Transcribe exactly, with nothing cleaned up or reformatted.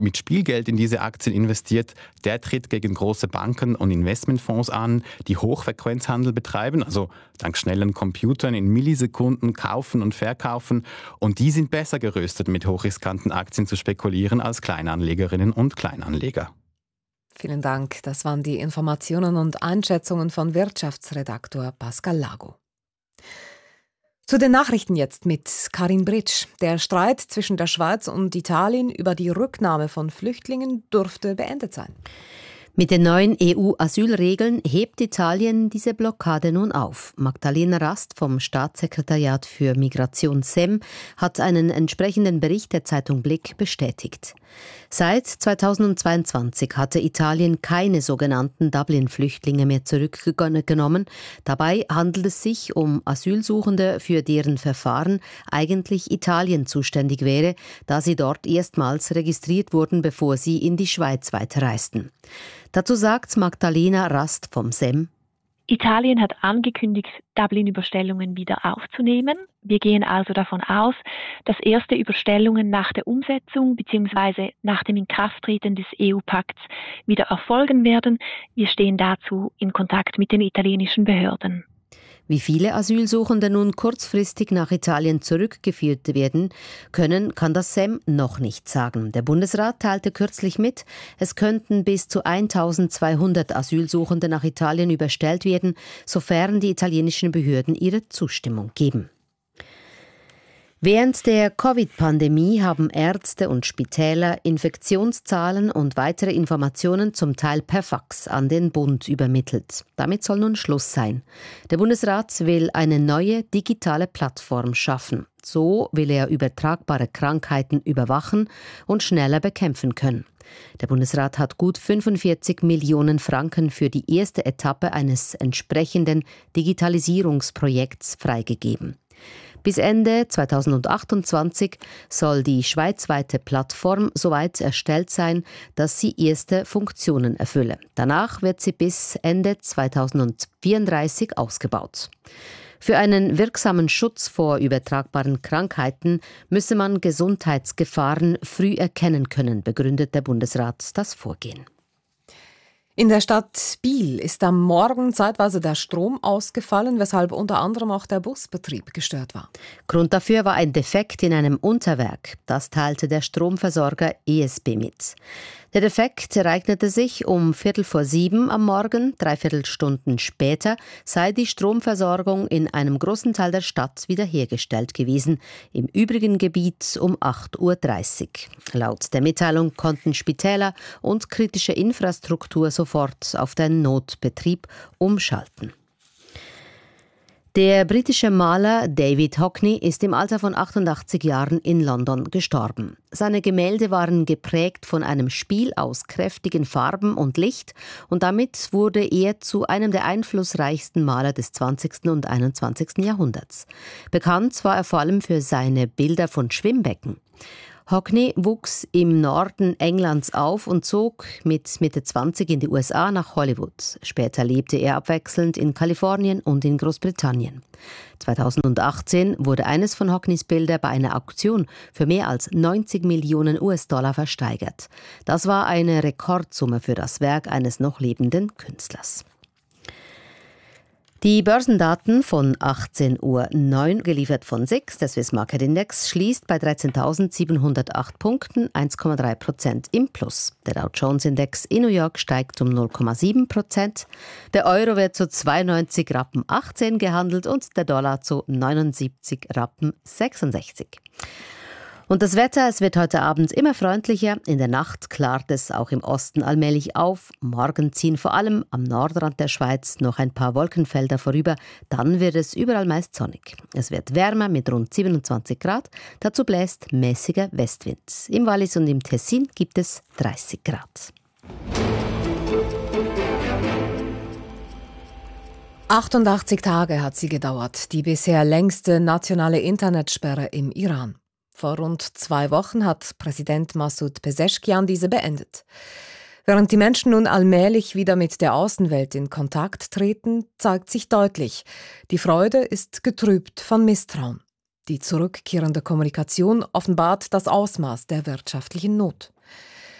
mit Spielgeld in diese Aktien investiert, der tritt gegen große Banken und Investmentfonds an, die Hochfrequenzhandel betreiben, also dank schnellen Computern in Millisekunden kaufen und verkaufen. Und die sind besser gerüstet, mit hochriskanten Aktien zu spekulieren als Kleinanlegerinnen und Kleinanleger. Vielen Dank. Das waren die Informationen und Einschätzungen von Wirtschaftsredaktor Pascal Lago. Zu den Nachrichten jetzt mit Karin Britsch. Der Streit zwischen der Schweiz und Italien über die Rücknahme von Flüchtlingen dürfte beendet sein. Mit den neuen E U-Asylregeln hebt Italien diese Blockade nun auf. Magdalena Rast vom Staatssekretariat für Migration S E M hat einen entsprechenden Bericht der Zeitung Blick bestätigt. Seit zweitausendzweiundzwanzig hatte Italien keine sogenannten Dublin-Flüchtlinge mehr zurückgenommen. Dabei handelt es sich um Asylsuchende, für deren Verfahren eigentlich Italien zuständig wäre, da sie dort erstmals registriert wurden, bevor sie in die Schweiz weiterreisten. Dazu sagt Magdalena Rast vom S E M: Italien hat angekündigt, Dublin-Überstellungen wieder aufzunehmen. Wir gehen also davon aus, dass erste Überstellungen nach der Umsetzung bzw. nach dem Inkrafttreten des E U-Pakts wieder erfolgen werden. Wir stehen dazu in Kontakt mit den italienischen Behörden. Wie viele Asylsuchende nun kurzfristig nach Italien zurückgeführt werden können, kann das S E M noch nicht sagen. Der Bundesrat teilte kürzlich mit, es könnten bis zu eintausendzweihundert Asylsuchende nach Italien überstellt werden, sofern die italienischen Behörden ihre Zustimmung geben. Während der Covid-Pandemie haben Ärzte und Spitäler Infektionszahlen und weitere Informationen zum Teil per Fax an den Bund übermittelt. Damit soll nun Schluss sein. Der Bundesrat will eine neue digitale Plattform schaffen. So will er übertragbare Krankheiten überwachen und schneller bekämpfen können. Der Bundesrat hat gut fünfundvierzig Millionen Franken für die erste Etappe eines entsprechenden Digitalisierungsprojekts freigegeben. Bis Ende zweitausendachtundzwanzig soll die schweizweite Plattform soweit erstellt sein, dass sie erste Funktionen erfülle. Danach wird sie bis Ende zweitausendvierunddreißig ausgebaut. Für einen wirksamen Schutz vor übertragbaren Krankheiten müsse man Gesundheitsgefahren früh erkennen können, begründet der Bundesrat das Vorgehen. In der Stadt Biel ist am Morgen zeitweise der Strom ausgefallen, weshalb unter anderem auch der Busbetrieb gestört war. Grund dafür war ein Defekt in einem Unterwerk. Das teilte der Stromversorger E S B mit. Der Defekt ereignete sich um Viertel vor sieben am Morgen. Dreiviertel Stunden später sei die Stromversorgung in einem großen Teil der Stadt wiederhergestellt gewesen. Im übrigen Gebiet um acht Uhr dreißig. Laut der Mitteilung konnten Spitäler und kritische Infrastruktur sofort auf den Notbetrieb umschalten. Der britische Maler David Hockney ist im Alter von achtundachtzig Jahren in London gestorben. Seine Gemälde waren geprägt von einem Spiel aus kräftigen Farben und Licht und damit wurde er zu einem der einflussreichsten Maler des zwanzigsten und einundzwanzigsten Jahrhunderts. Bekannt war er vor allem für seine Bilder von Schwimmbecken. Hockney wuchs im Norden Englands auf und zog mit Mitte zwanzig in die U S A nach Hollywood. Später lebte er abwechselnd in Kalifornien und in Großbritannien. zweitausendachtzehn wurde eines von Hockneys Bilder bei einer Auktion für mehr als neunzig Millionen U S-Dollar versteigert. Das war eine Rekordsumme für das Werk eines noch lebenden Künstlers. Die Börsendaten von achtzehn Uhr neun, geliefert von S I X, der Swiss Market Index, schließt bei dreizehntausendsiebenhundertacht Punkten, eins Komma drei Prozent im Plus. Der Dow Jones Index in New York steigt um null Komma sieben Prozent. Der Euro wird zu zweiundneunzig Rappen achtzehn gehandelt und der Dollar zu neunundsiebzig Rappen sechsundsechzig. Und das Wetter, es wird heute Abend immer freundlicher. In der Nacht klart es auch im Osten allmählich auf. Morgen ziehen vor allem am Nordrand der Schweiz noch ein paar Wolkenfelder vorüber. Dann wird es überall meist sonnig. Es wird wärmer mit rund siebenundzwanzig Grad. Dazu bläst mäßiger Westwind. Im Wallis und im Tessin gibt es dreißig Grad. achtundachtzig Tage hat sie gedauert, die bisher längste nationale Internetsperre im Iran. Vor rund zwei Wochen hat Präsident Massoud Pezeshkian diese beendet. Während die Menschen nun allmählich wieder mit der Außenwelt in Kontakt treten, zeigt sich deutlich, die Freude ist getrübt von Misstrauen. Die zurückkehrende Kommunikation offenbart das Ausmaß der wirtschaftlichen Not.